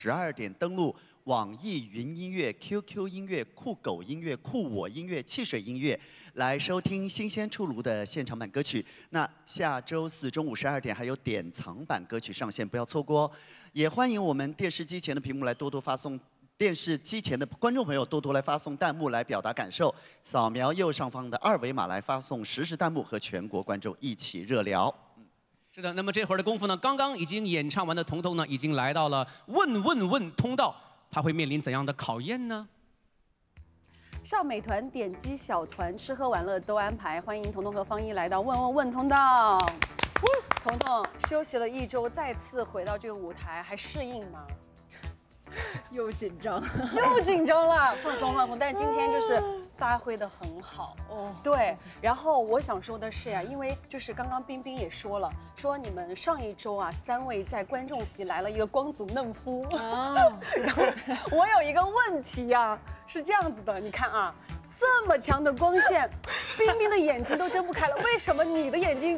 12点登录网易云音乐、QQ 音乐、酷狗音乐、酷我音乐、汽水音乐，来收听新鲜出炉的现场版歌曲。那下周四中午12点还有典藏版歌曲上线，不要错过哦。也欢迎我们电视机前的屏幕来多多发送。 电视机前的观众朋友多多来发送弹幕来表达感受，扫描右上方的2维码来发送实时弹幕，和全国观众一起热聊。 是的，那么这会儿的功夫呢，刚刚已经演唱完的彤彤呢，已经来到了问通道，他会面临怎样的考验呢？ 上美团点击小团，吃喝玩乐都安排，欢迎彤彤和方一来到问通道。彤彤休息了1周，再次回到这个舞台，还适应吗？ 又紧张， 又紧张了，放松放松。但是今天就是发挥的很好哦。对，然后我想说的是呀，因为就是刚刚冰冰也说了，说你们上1周啊，3位在观众席来了一个光祖嫩肤啊。然后我有一个问题呀，是这样子的，你看啊。 这么强的光线，冰冰的眼睛都睁不开了。为什么你的眼睛